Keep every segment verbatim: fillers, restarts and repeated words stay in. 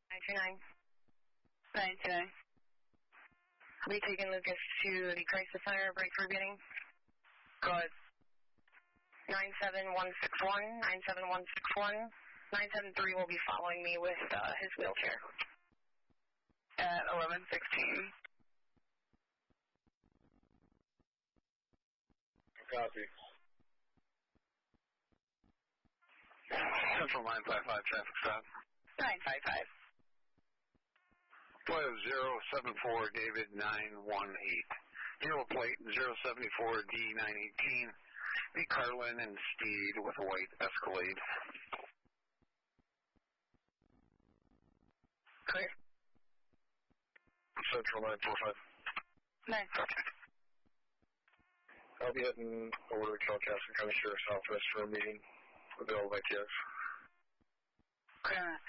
nine two nine. nine two nine. I'll be taking Lucas to the crisis center, break for beginning. Go ahead. nine seven one six one, nine seven one six one. nine seven three will be following me with uh, his wheelchair. At eleven sixteen. Copy. Central nine five five traffic stop. nine five five. Twelve zero seven four David nine one eight. Yellow plate zero seventy four D nine eighteen. Be Carlin and Steed with a white Escalade. Clear. Central nine four five. nine four five. I'll be heading over to Calcaston County Sheriff's Office for a meeting with all my kids. Clear enough.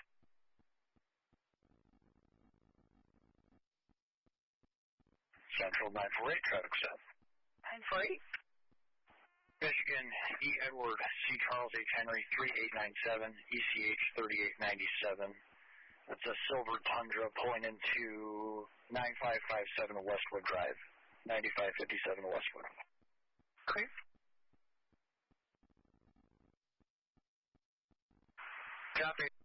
Central nine four eight traffic stop. nine four eight. Michigan E. Edward C. Charles H. Henry three eight nine seven E C H thirty-eight ninety-seven. That's a silver Tundra pulling into nine five five seven Westwood Drive, ninety-five fifty-seven Westwood. Clear. Copy.